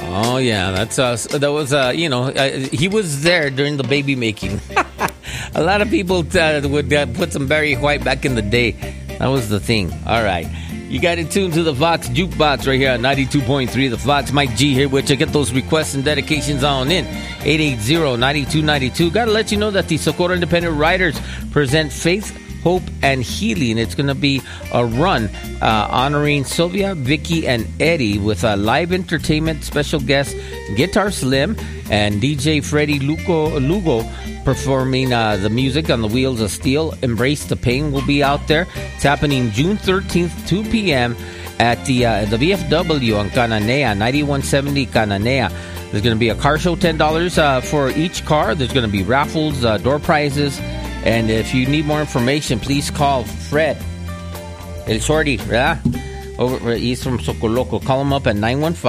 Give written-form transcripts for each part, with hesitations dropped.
Oh, yeah. That's that was, he was there during the baby making. A lot of people would put some Barry White back in the day. That was the thing. All right. You got it tuned to the Fox Jukebox right here at 92.3. The Fox, Mike G here with you. Get those requests and dedications on in. 880-9292. Got to let you know that the Socorro Independent Riders present Faith, Hope, and Healing. It's going to be a run honoring Sylvia, Vicky, and Eddie with a live entertainment, special guest Guitar Slim and DJ Freddie Lugo performing the music on the Wheels of Steel. Embrace the Pain will be out there. It's happening June 13th, 2 p.m. at the VFW on Cananea, 9170 Cananea. There's going to be a car show, $10 for each car. There's going to be raffles, door prizes. And if you need more information, please call Fred El Shorty. Yeah? He's from Socoloco. Call him up at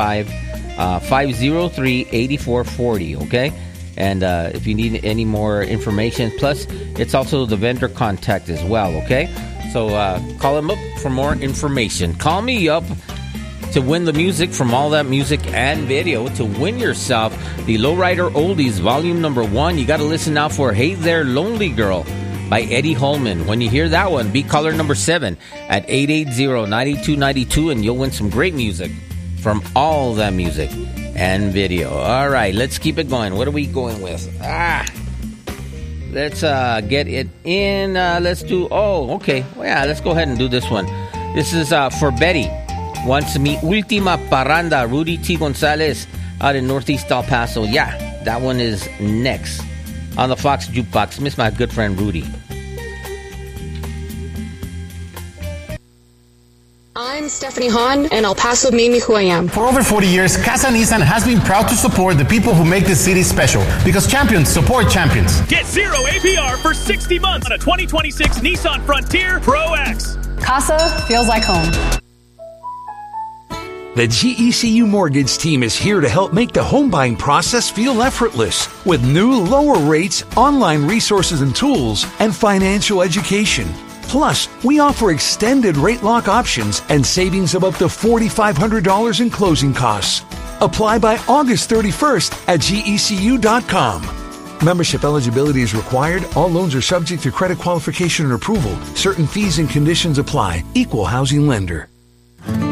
915-503-8440, okay? And if you need any more information, plus it's also the vendor contact as well, okay? So call him up for more information. Call me up to win the music from All That Music and Video, to win yourself the Lowrider Oldies Volume Number 1. You got to listen out for Hey There Lonely Girl by Eddie Holman. When you hear that one, be caller number 7 at 880-9292, and you'll win some great music from All That Music and Video. All right, let's keep it going. What are we going with? Let's get it in. Let's do, okay. Well, yeah, let's go ahead and do this one. This is for Betty. Wants to meet Ultima Parranda, Rudy T. Gonzalez out in Northeast El Paso. Yeah, that one is next on the Fox Jukebox. Miss my good friend Rudy. I'm Stephanie Hahn, and El Paso made me who I am. For over 40 years, Casa Nissan has been proud to support the people who make this city special, because champions support champions. Get 0 APR for 60 months on a 2026 Nissan Frontier Pro X. Casa feels like home. The GECU Mortgage team is here to help make the home buying process feel effortless with new lower rates, online resources and tools, and financial education. Plus, we offer extended rate lock options and savings of up to $4,500 in closing costs. Apply by August 31st at GECU.com. Membership eligibility is required. All loans are subject to credit qualification and approval. Certain fees and conditions apply. Equal housing lender.